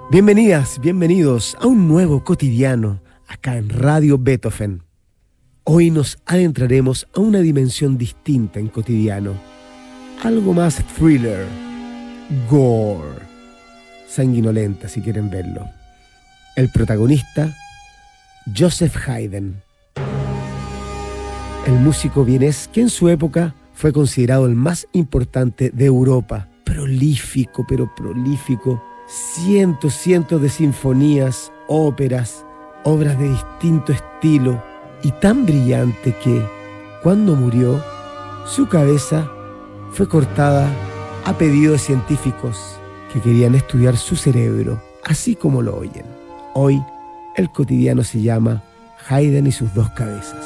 Bienvenidas, bienvenidos a un nuevo cotidiano acá en Radio Beethoven. Hoy nos adentraremos a una dimensión distinta en cotidiano, algo más thriller, gore, sanguinolenta si quieren verlo. El protagonista, Joseph Haydn, el músico vienés que en su época fue considerado el más importante de Europa, prolífico, cientos de sinfonías, óperas, obras de distinto estilo y tan brillante que, cuando murió, su cabeza fue cortada a pedido de científicos que querían estudiar su cerebro, así como lo oyen. Hoy, el cotidiano se llama Haydn y sus dos cabezas.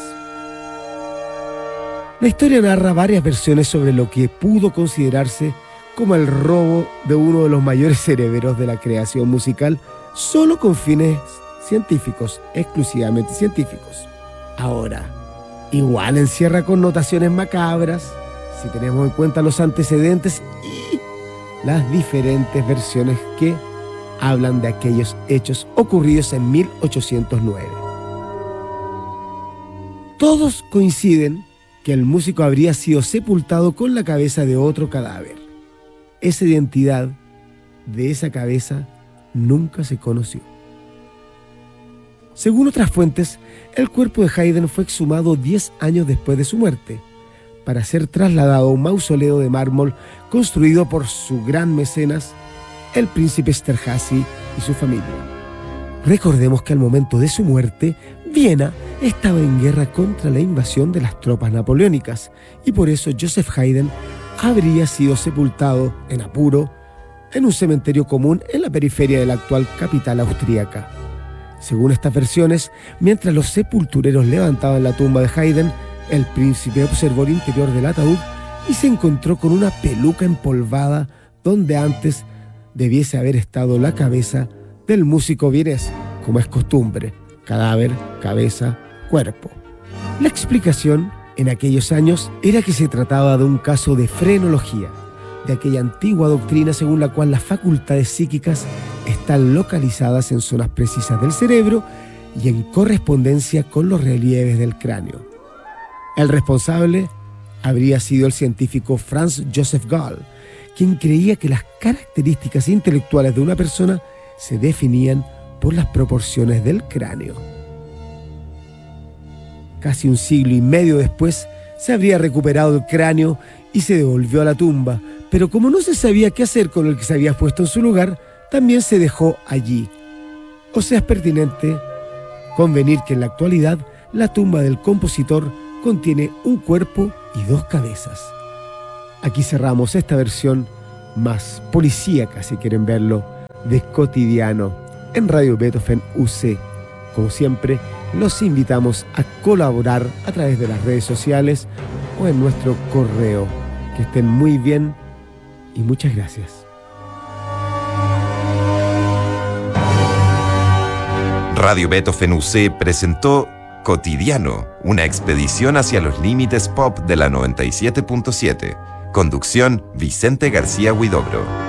La historia narra varias versiones sobre lo que pudo considerarse como el robo de uno de los mayores cerebros de la creación musical, solo con fines científicos, exclusivamente científicos. Ahora, igual encierra connotaciones macabras, si tenemos en cuenta los antecedentes y las diferentes versiones que hablan de aquellos hechos ocurridos en 1809. Todos coinciden que el músico habría sido sepultado con la cabeza de otro cadáver. Esa identidad de esa cabeza nunca se conoció. Según otras fuentes, el cuerpo de Haydn fue exhumado 10 años después de su muerte, para ser trasladado a un mausoleo de mármol construido por su gran mecenas, el príncipe Esterházy y su familia. Recordemos que al momento de su muerte, Viena estaba en guerra contra la invasión de las tropas napoleónicas, y por eso Joseph Haydn habría sido sepultado en apuro en un cementerio común en la periferia de la actual capital austríaca. Según estas versiones, mientras los sepultureros levantaban la tumba de Haydn, el príncipe observó el interior del ataúd y se encontró con una peluca empolvada donde antes debiese haber estado la cabeza del músico vienés, como es costumbre: cadáver, cabeza, cuerpo. La explicación en aquellos años era que se trataba de un caso de frenología, de aquella antigua doctrina según la cual las facultades psíquicas están localizadas en zonas precisas del cerebro y en correspondencia con los relieves del cráneo. El responsable habría sido el científico Franz Joseph Gall, quien creía que las características intelectuales de una persona se definían por las proporciones del cráneo. Casi un siglo y medio después, se habría recuperado el cráneo y se devolvió a la tumba, pero como no se sabía qué hacer con el que se había puesto en su lugar, también se dejó allí. O sea, es pertinente convenir que en la actualidad la tumba del compositor contiene un cuerpo y dos cabezas. Aquí cerramos esta versión más policíaca, si quieren verlo, de Cotidiano en Radio Beethoven UC. Como siempre, los invitamos a colaborar a través de las redes sociales o en nuestro correo. Que estén muy bien y muchas gracias. Radio Beethoven UC presentó Cotidiano, una expedición hacia los límites pop de la 97.7. Conducción: Vicente García Huidobro.